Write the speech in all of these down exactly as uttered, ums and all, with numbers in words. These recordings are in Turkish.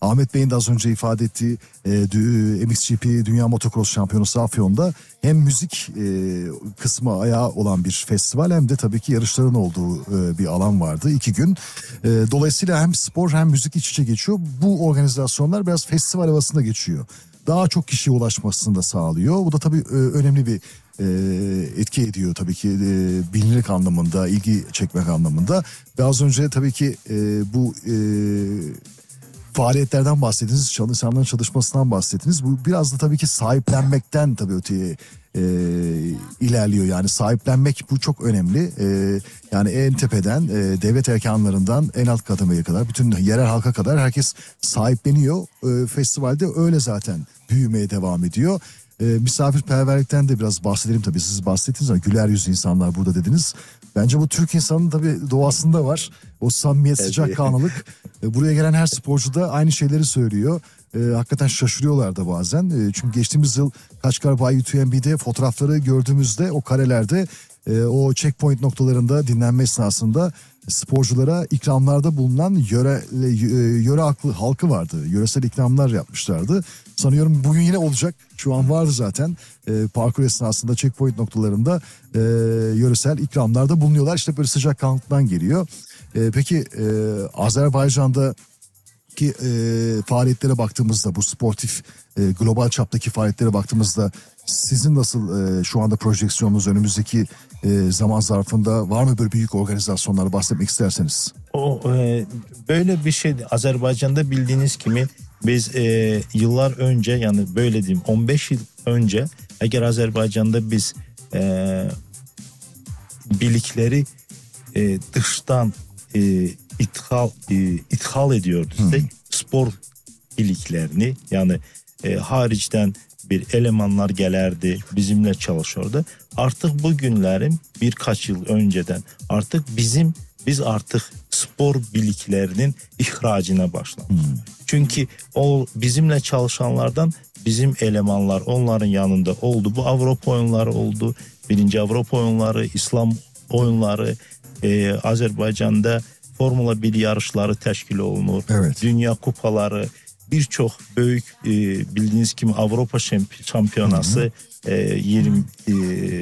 Ahmet Bey'in de az önce ifade ettiği e, M X G P Dünya Motocross Şampiyonası Afyon'da hem müzik e, kısmı ayağı olan bir festival hem de tabii ki yarışların olduğu e, bir alan vardı iki gün. E, dolayısıyla hem spor hem müzik iç içe geçiyor. Bu organizasyonlar biraz festival havasında geçiyor. Daha çok kişiye ulaşmasını da sağlıyor. Bu da tabii e, önemli bir e, etki ediyor tabii ki e, bilinirlik anlamında, ilgi çekmek anlamında. Ve az önce tabii ki e, bu e, faaliyetlerden bahsettiniz, insanların çalışmasından bahsettiniz. Bu biraz da tabii ki sahiplenmekten tabii öteye e, ilerliyor. Yani sahiplenmek bu çok önemli. E, yani en tepeden, e, devlet erkanlarından en alt kademeye kadar, bütün yerel halka kadar herkes sahipleniyor. E, festivalde öyle zaten büyümeye devam ediyor. E, misafirperverlikten de biraz bahsedelim tabii. Siz bahsettiniz ama güler yüzlü insanlar burada dediniz. Bence bu Türk insanının tabii doğasında var. O samimiyet, sıcakkanlılık. E, buraya gelen her sporcu da aynı şeyleri söylüyor. E, hakikaten şaşırıyorlar da bazen. E, çünkü geçtiğimiz yıl Kaçkar Bay U T M B'de fotoğrafları gördüğümüzde o karelerde e, o checkpoint noktalarında dinlenme esnasında sporculara ikramlarda bulunan yöre, yöre halkı, halkı vardı. Yöresel ikramlar yapmışlardı. Sanıyorum bugün yine olacak. Şu an vardı zaten. E, parkur esnasında checkpoint noktalarında e, yöresel ikramlarda bulunuyorlar. İşte böyle sıcakkanlılıktan geliyor. E, peki e, Azerbaycan'da ki e, faaliyetlere baktığımızda, bu sportif e, global çaptaki faaliyetlere baktığımızda sizin nasıl e, şu anda projeksiyonunuz önümüzdeki e, zaman zarfında var mı böyle büyük organizasyonlar bahsetmek isterseniz? O e, böyle bir şey Azerbaycan'da bildiğiniz gibi biz e, yıllar önce, yani böyle diyeyim on beş yıl önce eğer Azerbaycan'da biz e, birlikleri e, dıştan e, ithal e, ithal ediyorduk. Hmm. Spor birliklerini, yani e, haricden bir elemanlar gelerdi, bizimle çalışıyordu. Artık bugünlerin birkaç yıl önceden artık bizim biz artık spor birliklerinin ihracına başladık. Hmm. Çünkü o bizimle çalışanlardan bizim elemanlar onların yanında oldu. Bu Avrupa oyunları oldu. Birinci Avrupa oyunları, İslam oyunları, e, Azerbaycan'da Formula bir yarışları teşkil olunur. Evet. Dünya kupaları, birçok büyük e, bildiğiniz gibi Avrupa şampiyonası e, yirmi e,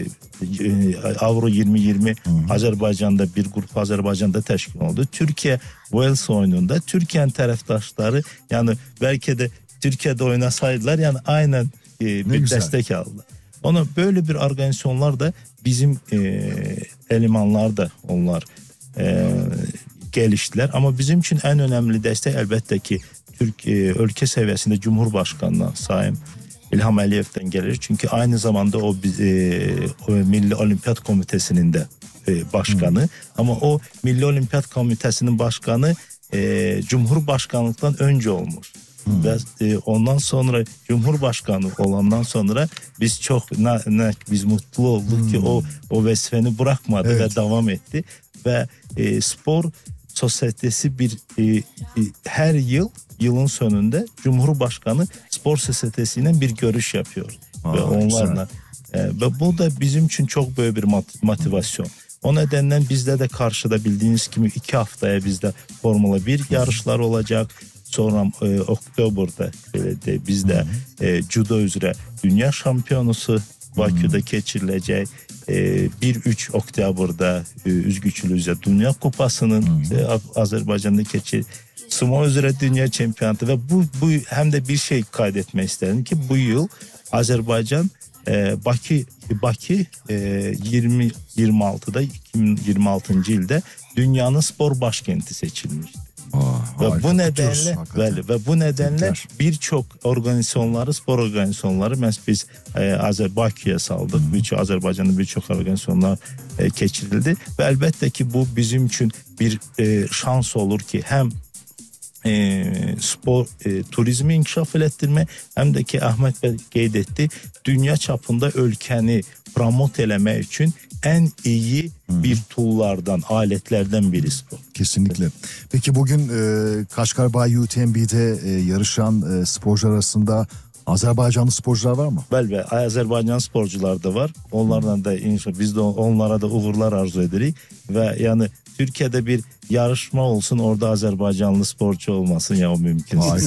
e, Avro yirmi yirmi Azerbaycan'da bir grup Azerbaycan'da teşkil oldu. Türkiye Wales oyununda Türkiye'nin taraftarları, yani belki de Türkiye'de oynasaydılar yani aynen e, bir güzel destek aldılar. Ona böyle bir organizasyonlar da bizim e, elemanlar da onlar e, geliştiler. Ama bizim için en önemli destek elbette ki Türkiye ülke seviyesinde Cumhurbaşkanı'na Sayın İlham Aliyev'den gelir. Çünkü aynı zamanda o, e, o Milli Olimpiyat Komitesi'nin de e, başkanı. Hmm. Ama o Milli Olimpiyat Komitesi'nin başkanı e, Cumhurbaşkanlıktan önce olmuş. Hmm. Ve e, ondan sonra Cumhurbaşkanı olandan sonra biz çok ne, ne, biz mutlu olduk hmm. ki o o vazifeni bırakmadı, evet, ve devam etti. Ve e, spor sosyetesi bir e, e, her yıl yılın sonunda Cumhurbaşkanı spor sosyetesiyle bir görüş yapıyor. Aa, ve onlarla e, ve bu da bizim için çok böyle bir motivasyon. O nedenden bizde de karşıda bildiğiniz gibi iki haftaya bizde Formula bir yarışlar olacak. Sonra e, Oktober'da de bizde e, judo üzere dünya şampiyonası Bakü'de geçirilecek. E, bir üç Oktober'da e, Üzgüçlü üzere Dünya Kupası'nın e, Azerbaycan'da geçir. Sumo üzere dünya şampiyonatı ve bu bu hem de bir şey kaydetmek isterim ki bu yıl Azerbaycan e, Bakü Bakü e, yirmi yirmi altıda iki bin yirmi altıncı yılda dünyanın spor başkenti seçilmişti. Aa, ve bu nedenle ve, ve bu nedenle birçok organizasyonları, spor organizasyonları biz e, Azer Bakü'ye saldık. Hmm. Birçok Azerbaycan'da birçok organizasyonlar e, geçirildi ve elbette ki bu bizim için bir e, şans olur ki hem e, spor e, turizmi inkişaf ettirme hem de ki Ahmet Bey qeyd etdi, dünya çapında ülkeni promote eləmək için en iyi bir tool'lardan, aletlerden birisi bu. Kesinlikle. Peki bugün e, Kaçkar Bay U T M B'de e, yarışan e, sporcular arasında Azerbaycanlı sporcular var mı? Belki Azerbaycan sporcular da var. Onlardan da inşallah biz de onlara da uğurlar arzu ederiz ve yani Türkiye'de bir yarışma olsun, orada Azerbaycanlı sporcu olmasın ya, o mümkün.